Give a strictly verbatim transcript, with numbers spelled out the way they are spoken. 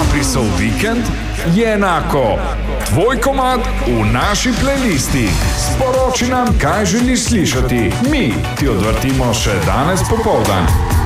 Napisal vikend je enako tvoj komad v naši playlisti. Sporoči nam, kaj želiš slišati. Mi ti odvrtimo še danes popoldan.